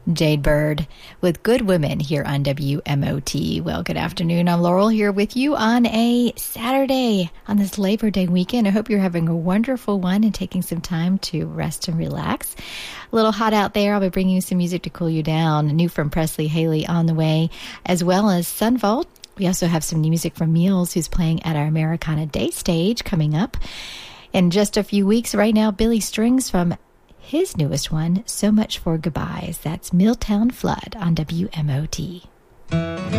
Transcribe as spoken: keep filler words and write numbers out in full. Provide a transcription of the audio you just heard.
Jade Bird with Good Women here on W M O T. Well, good afternoon. I'm Laurel here with you on a Saturday on this Labor Day weekend. I hope you're having a wonderful one and taking some time to rest and relax. A little hot out there. I'll be bringing you some music to cool you down. New from Presley Haley on the way, as well as Sunvault. We also have some new music from Meals, who's playing at our Americana Day stage coming up in just a few weeks. Right now, Billy Strings from his newest one, So Much for Goodbyes. That's Milltown Flood on W M O T.